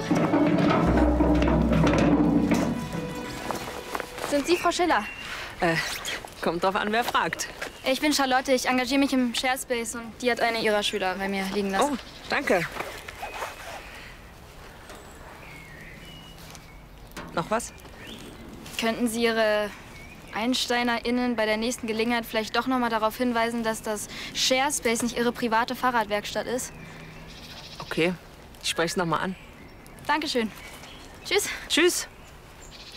Sind Sie Frau Schiller? Kommt drauf an, wer fragt. Ich bin Charlotte. Ich engagiere mich im Sharespace und die hat eine ihrer Schüler bei mir liegen lassen. Oh, danke. Noch was? Könnten Sie Ihre EinsteinerInnen bei der nächsten Gelegenheit vielleicht doch noch mal darauf hinweisen, dass das Sharespace nicht Ihre private Fahrradwerkstatt ist? Okay, ich spreche es noch mal an. Dankeschön. Tschüss. Tschüss.